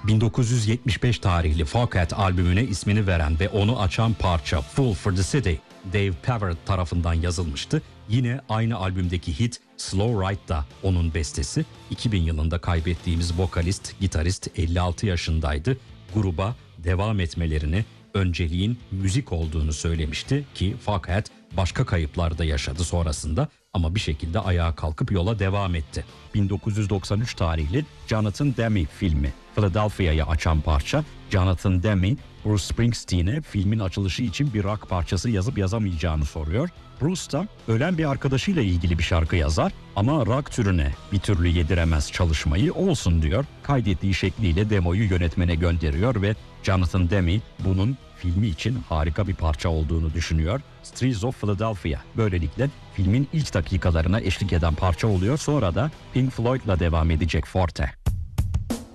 1975 tarihli Foghat albümüne ismini veren ve onu açan parça Fool for the City, Dave Pavert tarafından yazılmıştı. Yine aynı albümdeki hit Slow Ride da onun bestesi. 2000 yılında kaybettiğimiz vokalist, gitarist 56 yaşındaydı. Gruba devam etmelerini, önceliğin müzik olduğunu söylemişti ki Foghat başka kayıplar da yaşadı sonrasında ama bir şekilde ayağa kalkıp yola devam etti. 1993 tarihli Jonathan Demme filmi Philadelphia'yı açan parça, Jonathan Demme, Bruce Springsteen'e filmin açılışı için bir rock parçası yazıp yazamayacağını soruyor. Bruce da ölen bir arkadaşıyla ilgili bir şarkı yazar ama rock türüne bir türlü yediremez çalışmayı, olsun diyor. Kaydettiği şekliyle demoyu yönetmene gönderiyor ve Jonathan Demme bunun filmi için harika bir parça olduğunu düşünüyor. Streets of Philadelphia böylelikle filmin ilk dakikalarına eşlik eden parça oluyor. Sonra da Pink Floyd'la devam edecek Forte.